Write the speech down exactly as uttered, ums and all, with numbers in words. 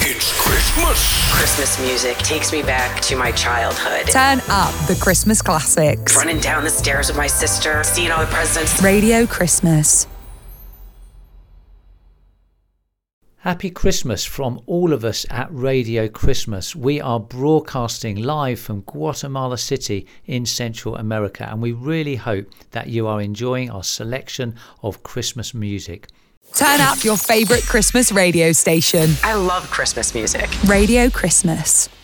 It's Christmas. Christmas music takes me back to my childhood. Turn up the Christmas classics. Running down the stairs with my sister, seeing all the presents. Radio Christmas. Happy Christmas from all of us at Radio Christmas. We are broadcasting live from Guatemala City in Central America, and we really hope that you are enjoying our selection of Christmas music. Turn up your favourite Christmas radio station. I love Christmas music. Radio Christmas.